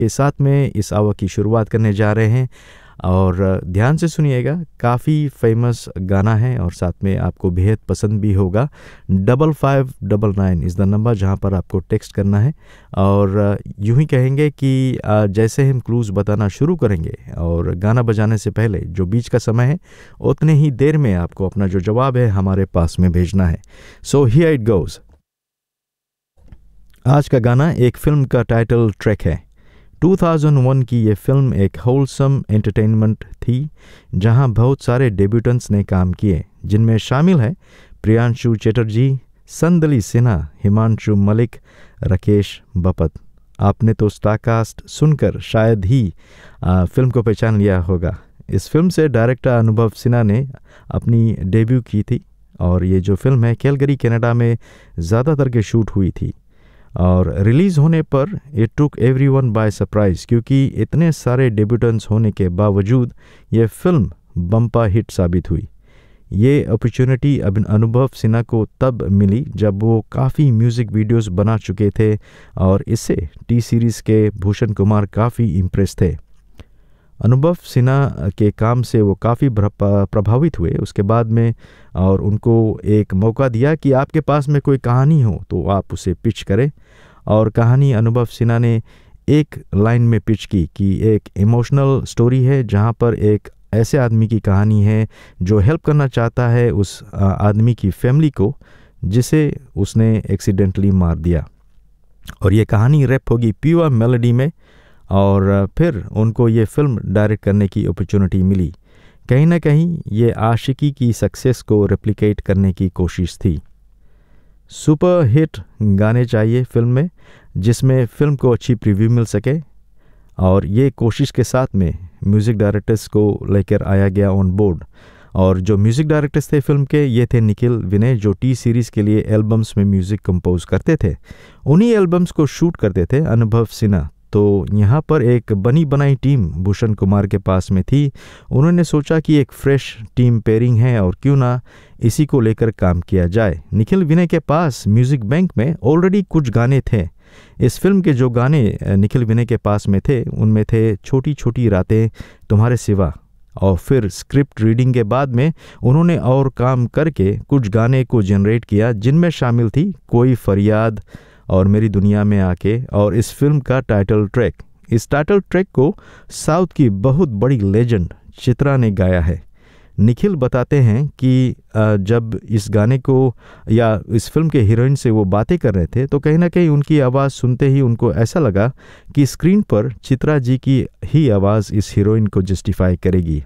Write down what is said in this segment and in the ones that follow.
के साथ में इस आवर की शुरुआत करने जा रहे हैं और ध्यान से सुनिएगा। काफ़ी फेमस गाना है और साथ में आपको बेहद पसंद भी होगा। 5599 इज़ द नंबर जहां पर आपको टेक्स्ट करना है और यूं ही कहेंगे कि जैसे हम क्लूज़ बताना शुरू करेंगे और गाना बजाने से पहले जो बीच का समय है उतने ही देर में आपको अपना जो जवाब है हमारे पास में भेजना है। So here it goes. आज का गाना एक फिल्म का टाइटल ट्रैक है। 2001 की ये फिल्म एक होलसम एंटरटेनमेंट थी जहां बहुत सारे डेब्यूटेंट्स ने काम किए, जिनमें शामिल है प्रियांशु चटर्जी, संदली सिन्हा, हिमांशु मलिक, राकेश बप्पत। आपने तो स्टारकास्ट सुनकर शायद ही फिल्म को पहचान लिया होगा। इस फिल्म से डायरेक्टर अनुभव सिन्हा ने अपनी डेब्यू की थी और ये जो फिल्म है कैलगरी कनाडा में ज़्यादातर के शूट हुई थी और रिलीज़ होने पर it took everyone by surprise, क्योंकि इतने सारे डेब्यूटेंट्स होने के बावजूद ये फिल्म बम्पर हिट साबित हुई। ये अपॉर्चुनिटी अब अनुभव सिन्हा को तब मिली जब वो काफ़ी म्यूज़िक वीडियोस बना चुके थे और इससे टी सीरीज़ के भूषण कुमार काफ़ी इम्प्रेस थे। अनुभव सिन्हा के काम से वो काफ़ी प्रभावित हुए उसके बाद में और उनको एक मौका दिया कि आपके पास में कोई कहानी हो तो आप उसे पिच करें। और कहानी अनुभव सिन्हा ने एक लाइन में पिच की कि एक इमोशनल स्टोरी है जहां पर एक ऐसे आदमी की कहानी है जो हेल्प करना चाहता है उस आदमी की फैमिली को जिसे उसने एक्सीडेंटली मार दिया। और ये कहानी रैप होगी प्योर मेलोडी में और फिर उनको ये फिल्म डायरेक्ट करने की अपॉर्चुनिटी मिली। कहीं ना कहीं ये आशिकी की सक्सेस को रेप्लिकेट करने की कोशिश थी। सुपर हिट गाने चाहिए फिल्म में जिसमें फिल्म को अच्छी प्रीव्यू मिल सके और ये कोशिश के साथ में म्यूज़िक डायरेक्टर्स को लेकर आया गया ऑन बोर्ड। और जो म्यूज़िक डायरेक्टर्स थे फिल्म के ये थे निखिल विनय, जो टी सीरीज़ के लिए एल्बम्स में म्यूज़िक कंपोज करते थे। उन्हीं एल्बम्स को शूट करते थे अनुभव सिन्हा। तो यहाँ पर एक बनी बनाई टीम भूषण कुमार के पास में थी। उन्होंने सोचा कि एक फ्रेश टीम पेयरिंग है और क्यों ना इसी को लेकर काम किया जाए। निखिल विनय के पास म्यूज़िक बैंक में ऑलरेडी कुछ गाने थे। इस फिल्म के जो गाने निखिल विनय के पास में थे उनमें थे छोटी छोटी रातें, तुम्हारे सिवा। और फिर स्क्रिप्ट रीडिंग के बाद में उन्होंने और काम करके कुछ गाने को जनरेट किया जिनमें शामिल थी कोई फरियाद और मेरी दुनिया में आके और इस फिल्म का टाइटल ट्रैक। इस टाइटल ट्रैक को साउथ की बहुत बड़ी लेजेंड चित्रा ने गाया है। निखिल बताते हैं कि जब इस गाने को या इस फिल्म के हीरोइन से वो बातें कर रहे थे तो कहीं ना कहीं उनकी आवाज़ सुनते ही उनको ऐसा लगा कि स्क्रीन पर चित्रा जी की ही आवाज़ इस हीरोइन को जस्टिफाई करेगी।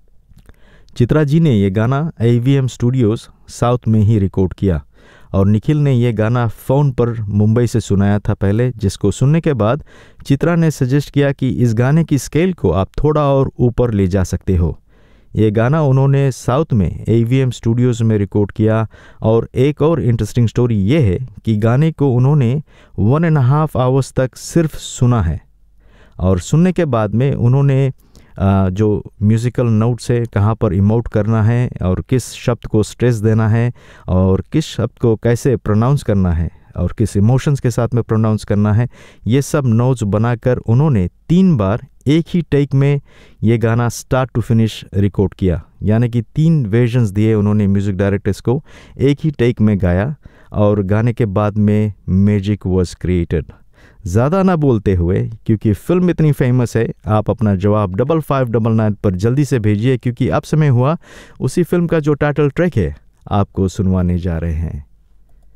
चित्रा जी ने ये गाना AVM स्टूडियोज़ साउथ में ही रिकॉर्ड किया और निखिल ने ये गाना फ़ोन पर मुंबई से सुनाया था पहले, जिसको सुनने के बाद चित्रा ने सजेस्ट किया कि इस गाने की स्केल को आप थोड़ा और ऊपर ले जा सकते हो। ये गाना उन्होंने साउथ में AVM स्टूडियोज़ में रिकॉर्ड किया। और एक और इंटरेस्टिंग स्टोरी ये है कि गाने को उन्होंने 1.5 आवर्स तक सिर्फ सुना है और सुनने के बाद में उन्होंने जो म्यूज़िकल नोट से कहाँ पर इमोट करना है और किस शब्द को स्ट्रेस देना है और किस शब्द को कैसे प्रोनाउंस करना है और किस इमोशंस के साथ में प्रोनाउंस करना है, ये सब नोट्स बनाकर उन्होंने 3 बार एक ही टेक में ये गाना स्टार्ट टू फिनिश रिकॉर्ड किया। यानी कि 3 वर्जन्स दिए उन्होंने म्यूज़िक डायरेक्टर्स को, एक ही टेक में गाया और गाने के बाद में मैजिक वॉज क्रिएटेड। ज़्यादा ना बोलते हुए, क्योंकि फिल्म इतनी फेमस है, आप अपना जवाब 5599 पर जल्दी से भेजिए क्योंकि अब समय हुआ उसी फिल्म का जो टाइटल ट्रैक है आपको सुनवाने जा रहे हैं।